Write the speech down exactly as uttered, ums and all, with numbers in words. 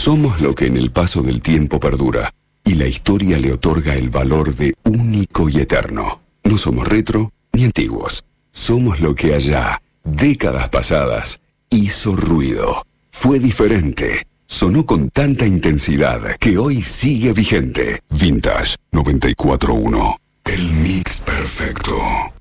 Somos lo que en el paso del tiempo perdura y la historia le otorga el valor de único y eterno. No somos retro ni antiguos. Somos lo que allá, décadas pasadas, hizo ruido. Fue diferente. Sonó con tanta intensidad que hoy sigue vigente. Vintage noventa y cuatro punto uno. El mix perfecto.